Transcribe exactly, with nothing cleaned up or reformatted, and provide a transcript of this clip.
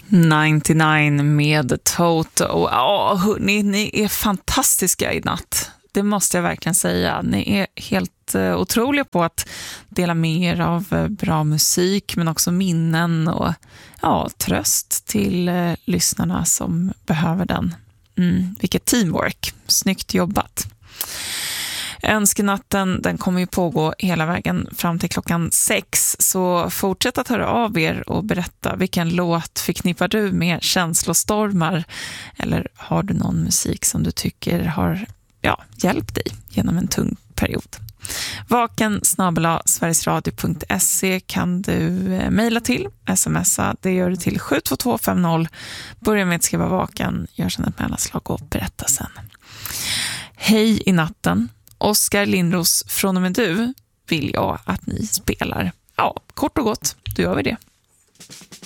nittionio med Toto. Ja, hörni, ni är fantastiska i natt. Det måste jag verkligen säga. Ni är helt uh, otroliga på att dela med er av uh, bra musik, men också minnen och ja, tröst till uh, lyssnarna som behöver den. Mm, vilket teamwork. Snyggt jobbat. Önskenatten, den kommer ju pågå hela vägen fram till klockan sex, så fortsätt att höra av er och berätta vilken låt förknippar du med känslostormar, eller har du någon musik som du tycker har ja, hjälpt dig genom en tung period. Vaken snabel-a sverigesradio punkt se kan du mejla till, smsa, det gör du till sju två två fem noll. Börja med att skriva vaken, gör sedan ett mellanslag och berätta sen. Hej i natten. Oskar Lindros, från och med du vill jag att ni spelar. Ja, kort och gott, då gör vi det.